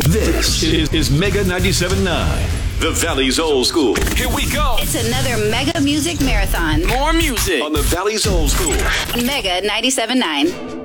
This is Mega 97.9, the Valley's Old School. Here we go. It's another Mega Music Marathon. More music On the Valley's Old School. Mega 97.9.